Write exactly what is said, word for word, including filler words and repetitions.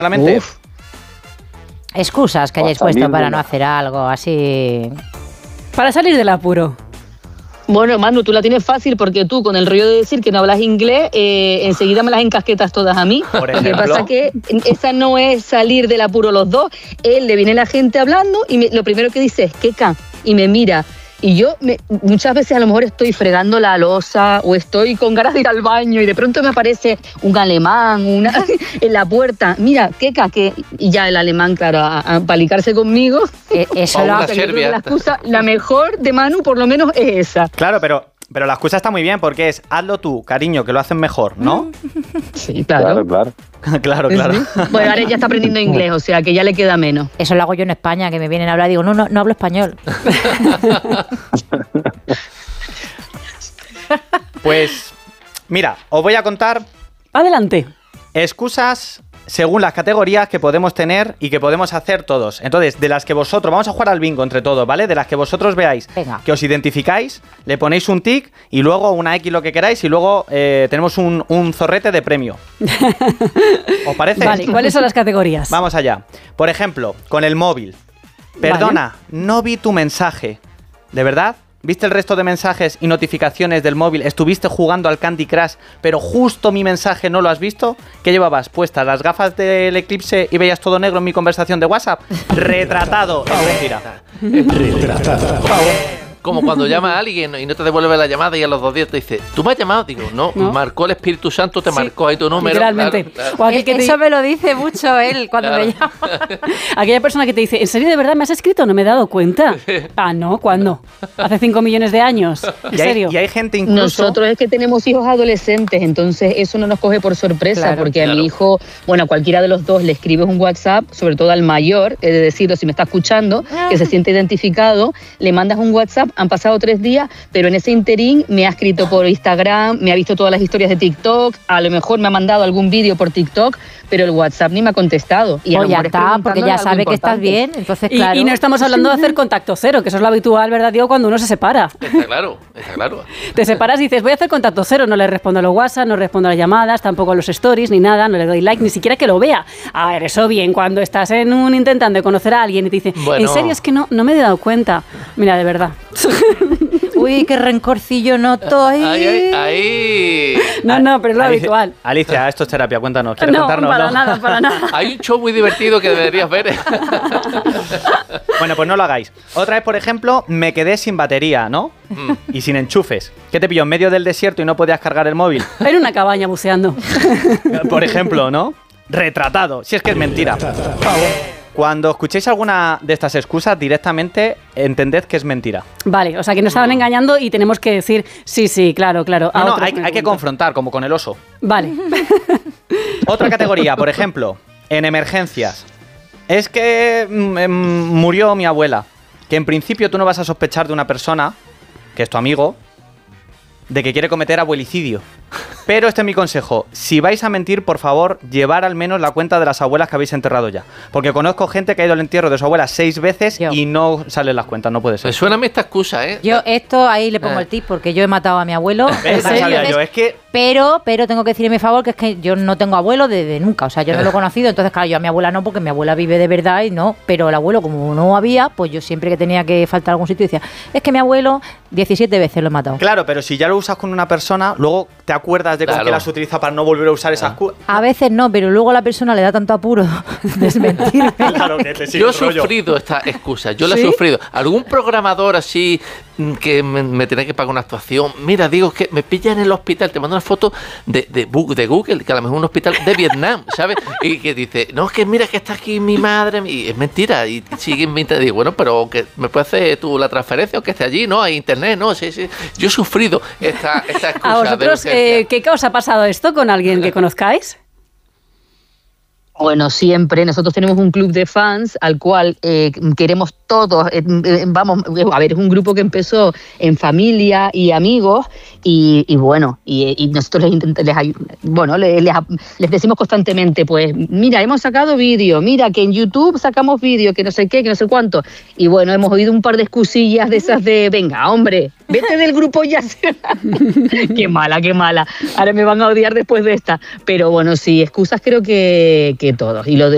Solamente. Uf. Excusas que hayáis puesto para no hacer algo, así... Para salir del apuro. Bueno, Manu, tú la tienes fácil porque tú, con el rollo de decir que no hablas inglés, eh, enseguida me las encasquetas todas a mí. Por Lo que ejemplo. pasa que esa no es salir del apuro los dos. Él le viene la gente hablando y me- lo primero que dice es queca y me mira. Y yo me- muchas veces a lo mejor estoy fregando la loza o estoy con ganas de ir al baño y de pronto me aparece un alemán una, en la puerta. Mira, queca, que... Y ya el alemán, claro, a, a palicarse conmigo. Eh, eso O lo una O sea, yo creo que serbia. la excusa, la mejor de Manu por lo menos es esa. Claro, pero, pero la excusa está muy bien porque es hazlo tú, cariño, que lo hacen mejor, ¿no? Sí, Claro, claro. claro, claro. Bueno, ahora ya está aprendiendo inglés, o sea que ya le queda menos. Eso lo hago yo en España, que me vienen a hablar y digo, no, no, no hablo español. Pues, mira, os voy a contar Adelante. excusas según las categorías que podemos tener y que podemos hacer todos. Entonces, de las que vosotros, vamos a jugar al bingo entre todos, ¿vale? De las que vosotros veáis Venga. que os identificáis, le ponéis un tic y luego una X lo que queráis y luego eh, tenemos un, un zorrete de premio. ¿Os parece? Vale, ¿cuáles son las categorías? Vamos allá. Por ejemplo, con el móvil. Perdona, no vi tu mensaje. ¿De verdad? ¿Viste el resto de mensajes y notificaciones del móvil? ¿Estuviste jugando al Candy Crush, pero justo mi mensaje no lo has visto? ¿Qué llevabas? ¿Puestas las gafas del eclipse y veías todo negro en mi conversación de WhatsApp? Retratado. Es mentira. Como cuando llama a alguien y no te devuelve la llamada y a los dos días te dice, ¿tú me has llamado? Digo, no, No. marcó el Espíritu Santo, te Sí, marcó ahí tu número. literalmente. Claro, claro. O aquel que te- Eso me lo dice mucho él cuando Claro. me llama. Aquella persona que te dice, ¿en serio de verdad me has escrito? No me he dado cuenta. Ah, no, ¿cuándo? Hace cinco millones de años. ¿En Y hay, serio? y hay gente incluso... Nosotros es que tenemos hijos adolescentes, entonces eso no nos coge por sorpresa, Claro, porque a claro. mi hijo, bueno, a cualquiera de los dos le escribes un WhatsApp, sobre todo al mayor, es de decirlo, si me está escuchando, que se siente identificado, le mandas un WhatsApp, han pasado tres días, pero en ese interín me ha escrito por Instagram, me ha visto todas las historias de TikTok, a lo mejor me ha mandado algún vídeo por TikTok, pero el WhatsApp ni me ha contestado. Y a O lo ya mejor es está, porque preguntándole ya algo sabe que estás importante. bien, entonces Y, claro. y no estamos hablando de hacer contacto cero, que eso es lo habitual, ¿verdad, Diego? Cuando uno se separa. Está claro, está claro. Te separas y dices, voy a hacer contacto cero, no le respondo a los WhatsApp, no respondo a las llamadas, tampoco a los stories, ni nada, no le doy like, ni siquiera que lo vea. A ver, eso bien, cuando estás en un intentando conocer a alguien y te dice, Bueno. en serio es que no, no me he dado cuenta. Mira, de verdad. Uy, qué rencorcillo noto ahí. Ahí, ahí, ahí. No, no, pero es lo Alicia, habitual. Alicia, esto es terapia, cuéntanos. ¿Quieres No, contarnos? para no? nada, para nada. Hay un show muy divertido que deberías ver. Bueno, pues no lo hagáis. Otra vez, por ejemplo, me quedé sin batería, ¿no? Y sin enchufes. ¿Qué te pilló en medio del desierto y no podías cargar el móvil? En una cabaña buceando. Por ejemplo, ¿no? Retratado. Si es que es mentira. Cuando escuchéis alguna de estas excusas, directamente entended que es mentira. Vale, o sea que nos estaban engañando y tenemos que decir, sí, sí, claro, claro. a No, no, otro hay, hay que punto. confrontar, como con el oso. Vale. Otra categoría, por ejemplo, en emergencias. Es que mm, em, murió mi abuela. Que en principio tú no vas a sospechar de una persona, que es tu amigo, de que quiere cometer abuelicidio. Pero este es mi consejo. Si vais a mentir, por favor, llevar al menos la cuenta de las abuelas que habéis enterrado ya. Porque conozco gente que ha ido al entierro de su abuela seis veces Yo. y no salen las cuentas, no puede ser. Me suena a mí esta excusa, ¿eh? Yo esto ahí le pongo Ah. el tip porque yo he matado a mi abuelo. ¿Ves? No varias sabía veces, yo, es que... Pero, pero tengo que decir en mi favor que es que yo no tengo abuelo desde nunca. O sea, yo no lo he conocido. Entonces, claro, yo a mi abuela no, porque mi abuela vive de verdad y no. Pero el abuelo, como no había, pues yo siempre que tenía que faltar a algún sitio decía, es que mi abuelo diecisiete veces lo he matado. Claro, pero si ya lo usas con una persona, luego te acuerdas de con Claro. qué las utiliza para no volver a usar esas cosas. A veces no, pero luego a la persona le da tanto apuro desmentirme. Claro que te sigue Yo he el rollo. sufrido esta excusa, yo la ¿Sí? he sufrido. ¿Algún programador así mm, que me, me tenía que pagar una actuación? Mira, digo, que me pillan en el hospital, te mando una foto de, de, Bu- de Google, que a lo mejor es un hospital de Vietnam, ¿sabes? Y que dice, no, es que mira que está aquí mi madre, y es mentira, y siguen mintiendo. Digo, bueno, pero que me puedes hacer tú la transferencia o que esté allí, ¿no? Hay internet, ¿no? Sí, sí. Yo he sufrido esta, esta excusa. ¿A de vosotros urgencia. eh, qué os ha pasado esto con alguien que conozcáis? Bueno, siempre. Nosotros tenemos un club de fans al cual eh, queremos todos. eh, eh, vamos, a ver, es un grupo que empezó en familia y amigos y, y bueno, y, y nosotros les, intent- les, ayu- bueno, les, les, les decimos constantemente, pues, mira, hemos sacado vídeo, mira, que en YouTube sacamos vídeo, que no sé qué, que no sé cuánto. Y bueno, hemos oído un par de excusillas de esas de, venga, hombre, vete del grupo ya. Qué mala, qué mala. Ahora me van a odiar después de esta. Pero bueno, sí, excusas creo que, que todos. Y lo de